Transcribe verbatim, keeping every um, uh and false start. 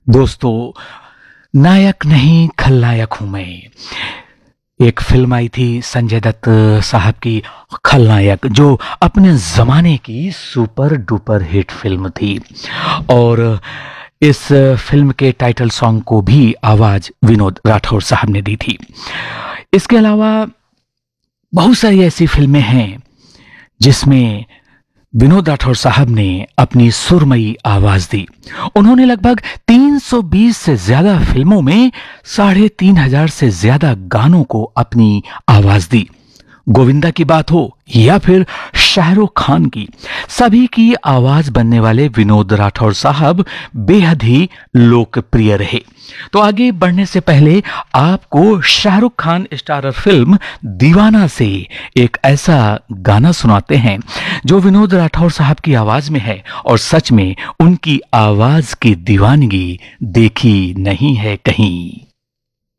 दोस्तों, नायक नहीं खलनायक हूं मैं। एक फिल्म आई थी संजय दत्त साहब की, खलनायक, जो अपने जमाने की सुपर डुपर हिट फिल्म थी। और इस फिल्म के टाइटल सॉन्ग को भी आवाज विनोद राठौर साहब ने दी थी। इसके अलावा बहुत सारी ऐसी फिल्में हैं जिसमें विनोद राठौर साहब ने अपनी सुरमई आवाज दी। उन्होंने लगभग तीन सौ बीस से ज्यादा फिल्मों में साढ़े तीन हजार से ज्यादा गानों को अपनी आवाज दी। गोविंदा की बात हो या फिर शाहरुख खान की, सभी की आवाज बनने वाले विनोद राठौर साहब बेहद ही लोकप्रिय रहे। तो आगे बढ़ने से पहले आपको शाहरुख खान स्टारर फिल्म दीवाना से एक ऐसा गाना सुनाते हैं जो विनोद राठौर साहब की आवाज में है, और सच में उनकी आवाज की दीवानगी देखी नहीं है कहीं।